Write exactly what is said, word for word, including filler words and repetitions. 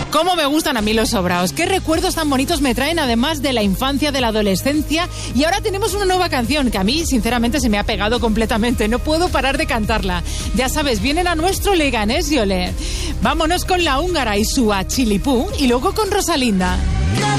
Cómo me gustan a mí los sobraos. Qué recuerdos tan bonitos me traen, además de la infancia, de la adolescencia. Y ahora tenemos una nueva canción que a mí, sinceramente, se me ha pegado completamente. No puedo parar de cantarla. Ya sabes, vienen a nuestro Leganés y olé. Vámonos con La Húngara y su Achilipú y luego con Rosalinda.